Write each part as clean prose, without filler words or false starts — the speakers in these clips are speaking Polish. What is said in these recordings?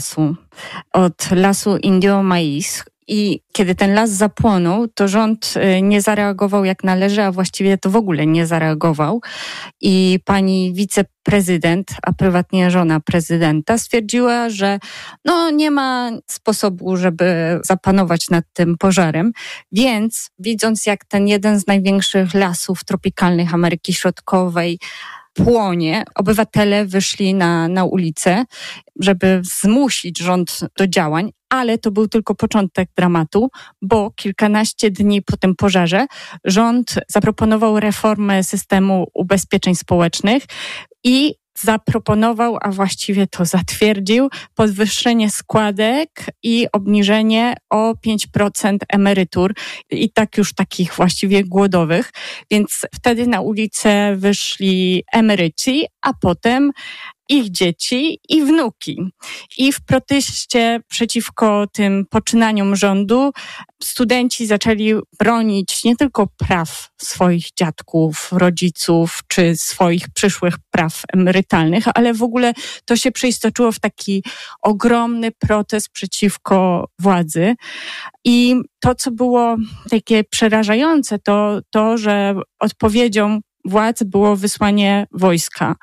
lasu, od lasu Indio Maiz. I kiedy ten las zapłonął, to rząd nie zareagował jak należy, a właściwie to w ogóle nie zareagował. I pani wiceprezydent, a prywatnie żona prezydenta, stwierdziła, że nie ma sposobu, żeby zapanować nad tym pożarem. Więc widząc, jak ten jeden z największych lasów tropikalnych Ameryki Środkowej płonie, obywatele wyszli na ulicę, żeby zmusić rząd do działań, ale to był tylko początek dramatu, bo kilkanaście dni po tym pożarze rząd zaproponował reformę systemu ubezpieczeń społecznych i zaproponował, a właściwie to zatwierdził, podwyższenie składek i obniżenie o 5% emerytur i tak już takich właściwie głodowych. Więc wtedy na ulicę wyszli emeryci, a potem ich dzieci i wnuki. I w proteście przeciwko tym poczynaniom rządu studenci zaczęli bronić nie tylko praw swoich dziadków, rodziców czy swoich przyszłych praw emerytalnych, ale w ogóle to się przeistoczyło w taki ogromny protest przeciwko władzy. I to, co było takie przerażające, to, że odpowiedzią władz było wysłanie wojska.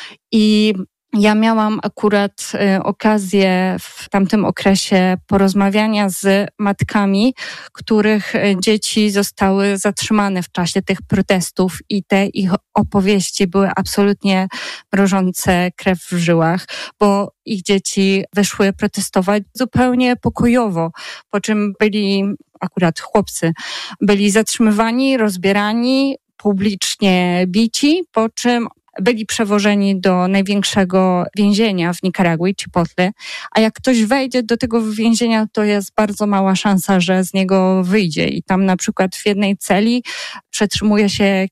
I ja miałam akurat okazję w tamtym okresie porozmawiania z matkami, których dzieci zostały zatrzymane w czasie tych protestów i te ich opowieści były absolutnie mrożące krew w żyłach, bo ich dzieci wyszły protestować zupełnie pokojowo, po czym akurat chłopcy, byli zatrzymywani, rozbierani, publicznie bici, po czym byli przewożeni do największego więzienia w Nikaragui, Chipotle, a jak ktoś wejdzie do tego więzienia, to jest bardzo mała szansa, że z niego wyjdzie. I tam na przykład w jednej celi przetrzymuje się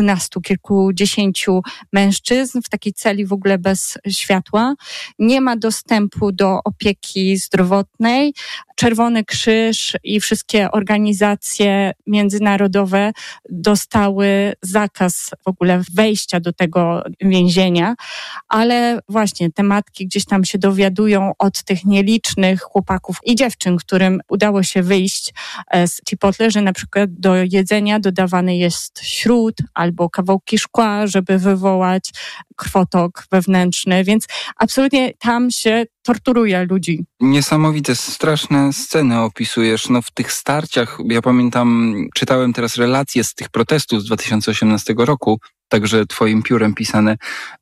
kilkudziesięciu mężczyzn, w takiej celi w ogóle bez światła. Nie ma dostępu do opieki zdrowotnej. Czerwony Krzyż i wszystkie organizacje międzynarodowe dostały zakaz w ogóle wejścia do tego więzienia, ale właśnie te matki gdzieś tam się dowiadują od tych nielicznych chłopaków i dziewczyn, którym udało się wyjść z Chipotle, że na przykład do jedzenia dodawany jest śrut albo kawałki szkła, żeby wywołać krwotok wewnętrzny, więc absolutnie tam się torturuje ludzi. Niesamowite, straszne sceny opisujesz. W tych starciach, ja pamiętam, czytałem teraz relacje z tych protestów z 2018 roku, także twoim piórem pisane,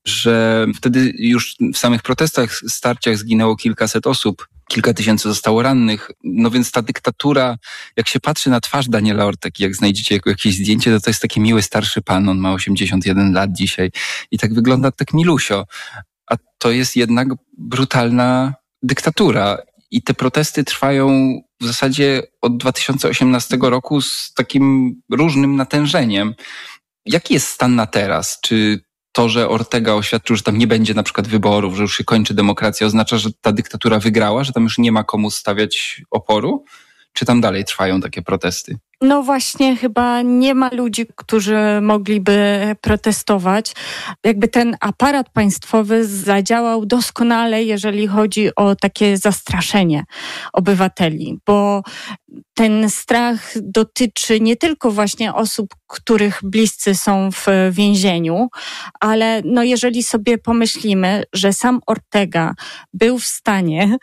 że wtedy już w samych protestach, starciach zginęło kilkaset osób, kilka tysięcy zostało rannych. Więc ta dyktatura, jak się patrzy na twarz Daniela Ortegi, jak znajdziecie jakieś zdjęcie, to jest taki miły starszy pan, on ma 81 lat dzisiaj i tak wygląda tak milusio. A to jest jednak brutalna dyktatura. I te protesty trwają w zasadzie od 2018 roku z takim różnym natężeniem. Jaki jest stan na teraz? Czy to, że Ortega oświadczył, że tam nie będzie na przykład wyborów, że już się kończy demokracja, oznacza, że ta dyktatura wygrała, że tam już nie ma komu stawiać oporu? Czy tam dalej trwają takie protesty? Właśnie chyba nie ma ludzi, którzy mogliby protestować. Jakby ten aparat państwowy zadziałał doskonale, jeżeli chodzi o takie zastraszenie obywateli, bo ten strach dotyczy nie tylko właśnie osób, których bliscy są w więzieniu, ale jeżeli sobie pomyślimy, że sam Ortega był w stanie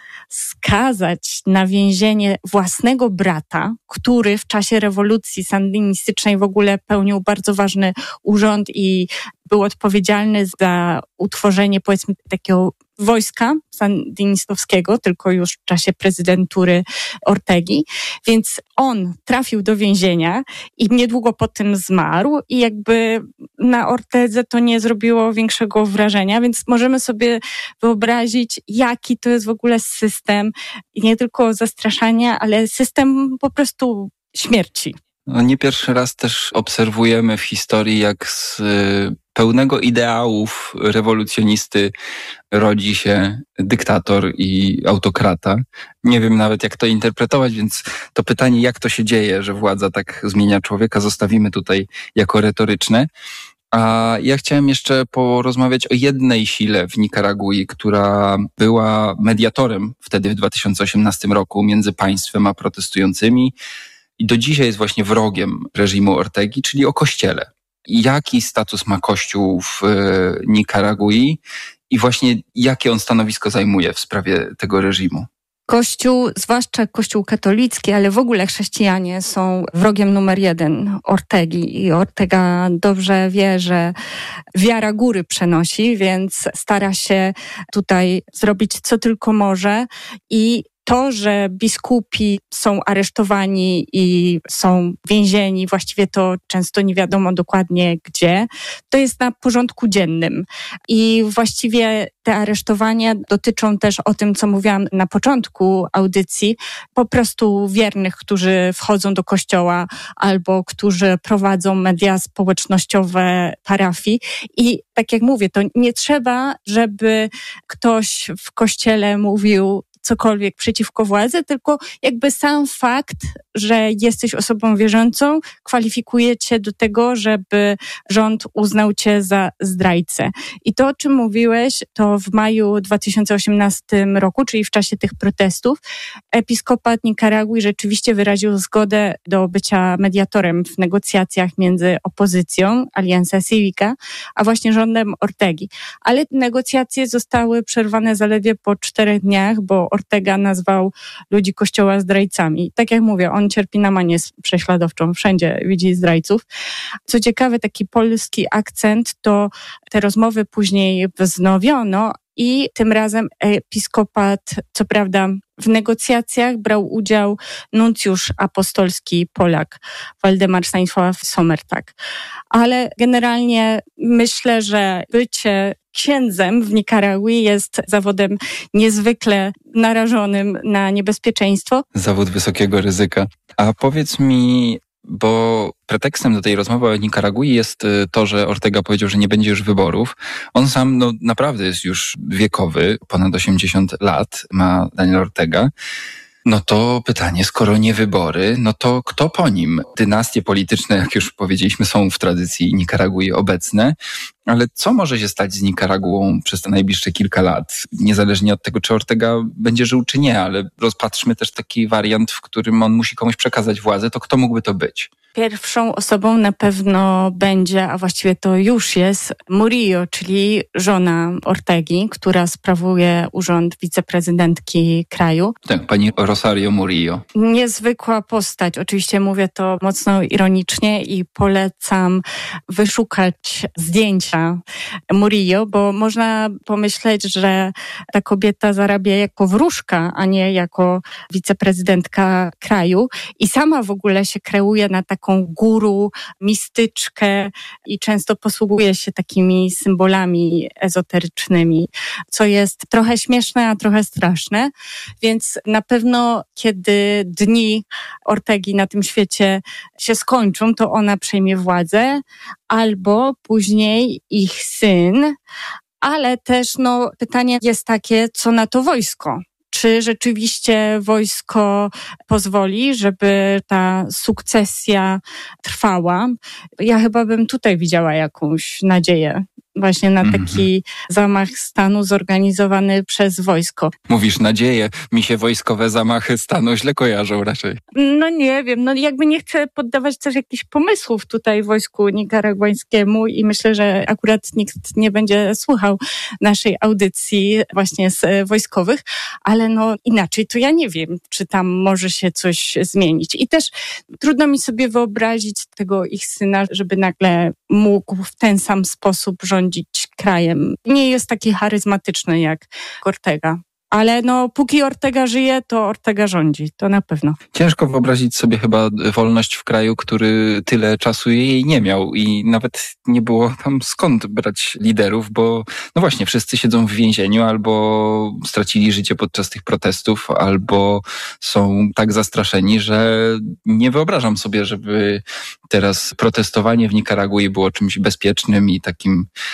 skazać na więzienie własnego brata, który w czasie rewolucji sandynistycznej w ogóle pełnił bardzo ważny urząd i był odpowiedzialny za utworzenie, powiedzmy, takiego wojska sandynistowskiego, tylko już w czasie prezydentury Ortegi. Więc on trafił do więzienia i niedługo po tym zmarł i jakby na Ortedze to nie zrobiło większego wrażenia, więc możemy sobie wyobrazić, jaki to jest w ogóle system nie tylko zastraszania, ale system po prostu śmierci. Nie pierwszy raz też obserwujemy w historii, jak z pełnego ideałów rewolucjonisty rodzi się dyktator i autokrata. Nie wiem nawet, jak to interpretować, więc to pytanie, jak to się dzieje, że władza tak zmienia człowieka, zostawimy tutaj jako retoryczne. A ja chciałem jeszcze porozmawiać o jednej sile w Nikaragui, która była mediatorem wtedy w 2018 roku między państwem a protestującymi i do dzisiaj jest właśnie wrogiem reżimu Ortegi, czyli o Kościele. Jaki status ma Kościół w Nikaragui i właśnie jakie on stanowisko zajmuje w sprawie tego reżimu? Kościół, zwłaszcza Kościół katolicki, ale w ogóle chrześcijanie są wrogiem numer 1 Ortegi i Ortega dobrze wie, że wiara góry przenosi, więc stara się tutaj zrobić co tylko może i to, że biskupi są aresztowani i są więzieni, właściwie to często nie wiadomo dokładnie gdzie, to jest na porządku dziennym. I właściwie te aresztowania dotyczą też o tym, co mówiłam na początku audycji, po prostu wiernych, którzy wchodzą do kościoła albo którzy prowadzą media społecznościowe parafii. I tak jak mówię, to nie trzeba, żeby ktoś w kościele mówił cokolwiek przeciwko władzy, tylko jakby sam fakt, że jesteś osobą wierzącą, kwalifikuje cię do tego, żeby rząd uznał cię za zdrajcę. I to, o czym mówiłeś, to w maju 2018 roku, czyli w czasie tych protestów, episkopat Nikaragui rzeczywiście wyraził zgodę do bycia mediatorem w negocjacjach między opozycją, Alianza Cívica, a właśnie rządem Ortegi. Ale negocjacje zostały przerwane zaledwie po 4 dniach, bo Ortega nazwał ludzi kościoła zdrajcami. Tak jak mówię, on cierpi na manię prześladowczą, wszędzie widzi zdrajców. Co ciekawe, taki polski akcent, to te rozmowy później wznowiono i tym razem episkopat, co prawda w negocjacjach brał udział nuncjusz apostolski Polak, Waldemar Stanisław Sommertag. Ale generalnie myślę, że bycie księdzem w Nikaragui jest zawodem niezwykle narażonym na niebezpieczeństwo. Zawód wysokiego ryzyka. A powiedz mi, bo pretekstem do tej rozmowy o Nikaragui jest to, że Ortega powiedział, że nie będzie już wyborów. On sam naprawdę jest już wiekowy, ponad 80 lat ma Daniel Ortega. No to pytanie, skoro nie wybory, no to kto po nim? Dynastie polityczne, jak już powiedzieliśmy, są w tradycji Nikaragui obecne, ale co może się stać z Nikaraguą przez te najbliższe kilka lat? Niezależnie od tego, czy Ortega będzie żył, czy nie, ale rozpatrzmy też taki wariant, w którym on musi komuś przekazać władzę, to kto mógłby to być? Pierwszą osobą na pewno będzie, a właściwie to już jest, Murillo, czyli żona Ortegi, która sprawuje urząd wiceprezydentki kraju. Tak, pani Rosario Murillo. Niezwykła postać. Oczywiście mówię to mocno ironicznie i polecam wyszukać zdjęcia Murillo, bo można pomyśleć, że ta kobieta zarabia jako wróżka, a nie jako wiceprezydentka kraju i sama w ogóle się kreuje na taką guru, mistyczkę i często posługuje się takimi symbolami ezoterycznymi, co jest trochę śmieszne, a trochę straszne. Więc na pewno, kiedy dni Ortegi na tym świecie się skończą, to ona przejmie władzę, albo później ich syn, ale też pytanie jest takie, co na to wojsko? Czy rzeczywiście wojsko pozwoli, żeby ta sukcesja trwała? Ja chyba bym tutaj widziała jakąś nadzieję właśnie na taki zamach stanu zorganizowany przez wojsko. Mówisz nadzieję, mi się wojskowe zamachy stanu źle kojarzą raczej. No nie wiem, jakby nie chcę poddawać też jakichś pomysłów tutaj wojsku nikaraguańskiemu i myślę, że akurat nikt nie będzie słuchał naszej audycji właśnie z wojskowych, ale inaczej to ja nie wiem, czy tam może się coś zmienić. I też trudno mi sobie wyobrazić tego ich syna, żeby nagle mógł w ten sam sposób rządzić krajem. Nie jest taki charyzmatyczny jak Ortega. Ale póki Ortega żyje, to Ortega rządzi, to na pewno. Ciężko wyobrazić sobie chyba wolność w kraju, który tyle czasu jej nie miał i nawet nie było tam skąd brać liderów, bo właśnie wszyscy siedzą w więzieniu albo stracili życie podczas tych protestów, albo są tak zastraszeni, że nie wyobrażam sobie, żeby teraz protestowanie w Nikaragui było czymś bezpiecznym i takim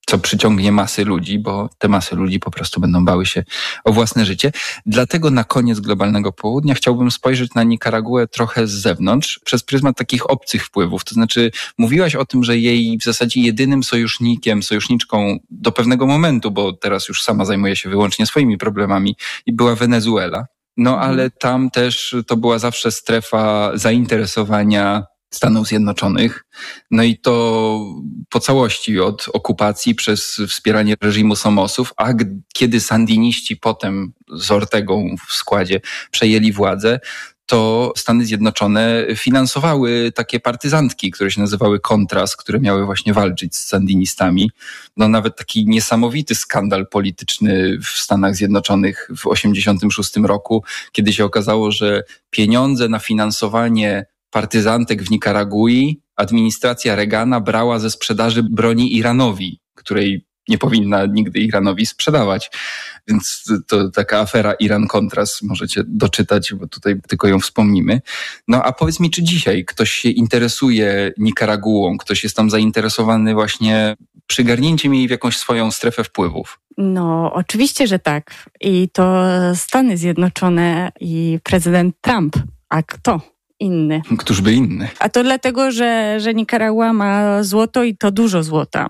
co przyciągnie masy ludzi, bo te masy ludzi po prostu będą bały się o własne życie. Dlatego na koniec globalnego południa chciałbym spojrzeć na Nikaraguę trochę z zewnątrz, przez pryzmat takich obcych wpływów. To znaczy, mówiłaś o tym, że jej w zasadzie jedynym sojuszniczką do pewnego momentu, bo teraz już sama zajmuje się wyłącznie swoimi problemami, i była Wenezuela. No ale tam też to była zawsze strefa zainteresowania Stanów Zjednoczonych. No i to po całości, od okupacji przez wspieranie reżimu Somosów, a kiedy sandiniści potem z Ortegą w składzie przejęli władzę, to Stany Zjednoczone finansowały takie partyzantki, które się nazywały Contras, które miały właśnie walczyć z sandinistami. No nawet taki niesamowity skandal polityczny w Stanach Zjednoczonych w 1986 roku, kiedy się okazało, że pieniądze na finansowanie partyzantek w Nikaragui administracja Reagana brała ze sprzedaży broni Iranowi, której nie powinna nigdy Iranowi sprzedawać. Więc to taka afera Iran-Contras możecie doczytać, bo tutaj tylko ją wspomnimy. No a powiedz mi, czy dzisiaj ktoś się interesuje Nikaraguą, ktoś jest tam zainteresowany właśnie przygarnięciem jej w jakąś swoją strefę wpływów? No, oczywiście, że tak. I to Stany Zjednoczone i prezydent Trump. A kto inny? Któż by inny? A to dlatego, że Nikaragua ma złoto i to dużo złota.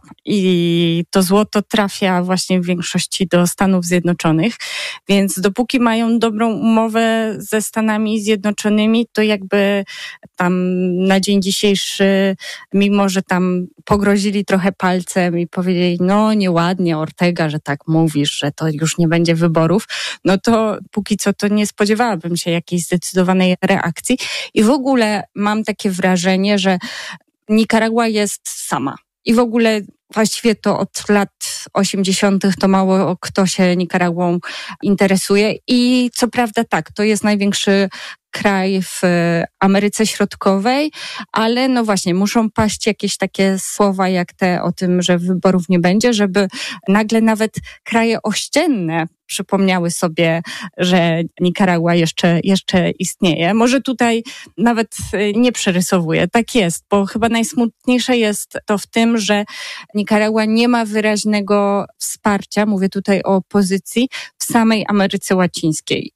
I to złoto trafia właśnie w większości do Stanów Zjednoczonych. Więc dopóki mają dobrą umowę ze Stanami Zjednoczonymi, to jakby tam na dzień dzisiejszy, mimo że tam pogrozili trochę palcem i powiedzieli, no nieładnie Ortega, że tak mówisz, że to już nie będzie wyborów, no to póki co to nie spodziewałabym się jakiejś zdecydowanej reakcji. I w ogóle mam takie wrażenie, że Nikaragua jest sama. I w ogóle właściwie to od lat 80. to mało kto się Nikaraguą interesuje. I co prawda tak, to jest największy kraj w Ameryce Środkowej, ale no właśnie muszą paść jakieś takie słowa jak te o tym, że wyborów nie będzie, żeby nagle nawet kraje ościenne przypomniały sobie, że Nikaragua jeszcze istnieje. Może tutaj nawet nie przerysowuję. Tak jest, bo chyba najsmutniejsze jest to w tym, że Nikaragua nie ma wyraźnego wsparcia, mówię tutaj o opozycji, w samej Ameryce Łacińskiej.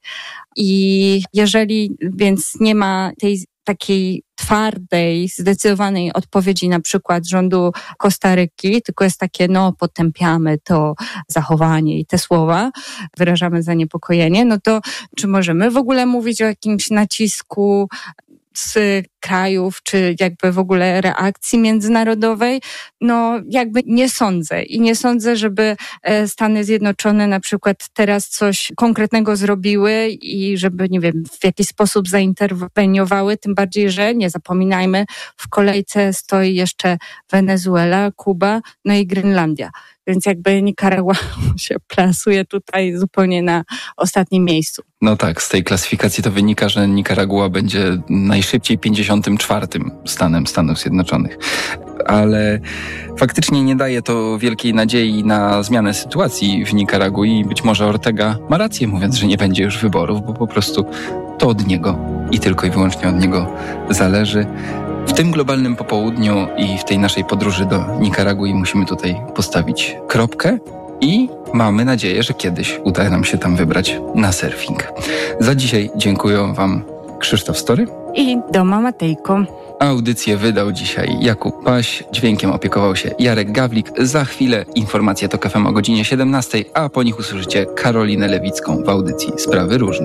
I jeżeli więc nie ma tej takiej twardej, zdecydowanej odpowiedzi na przykład rządu Kostaryki, tylko jest takie, no potępiamy to zachowanie i te słowa, wyrażamy zaniepokojenie, no to czy możemy w ogóle mówić o jakimś nacisku z krajów, czy jakby w ogóle reakcji międzynarodowej? No jakby nie sądzę. I nie sądzę, żeby Stany Zjednoczone na przykład teraz coś konkretnego zrobiły i żeby, nie wiem, w jakiś sposób zainterweniowały, tym bardziej, że nie zapominajmy, w kolejce stoi jeszcze Wenezuela, Kuba, no i Grenlandia. Więc jakby Nikaragua się plasuje tutaj zupełnie na ostatnim miejscu. No tak, z tej klasyfikacji to wynika, że Nikaragua będzie najszybciej 54. stanem Stanów Zjednoczonych. Ale faktycznie nie daje to wielkiej nadziei na zmianę sytuacji w Nikaragui i być może Ortega ma rację, mówiąc, że nie będzie już wyborów, bo po prostu to od niego i tylko i wyłącznie od niego zależy. W tym globalnym popołudniu i w tej naszej podróży do Nikaragui musimy tutaj postawić kropkę i mamy nadzieję, że kiedyś uda nam się tam wybrać na surfing. Za dzisiaj dziękuję Wam Krzysztof Story i Doma Matejko. Audycję wydał dzisiaj Jakub Paś, dźwiękiem opiekował się Jarek Gawlik. Za chwilę informacje TOK FM o godzinie 17, a po nich usłyszycie Karolinę Lewicką w audycji Sprawy Różne.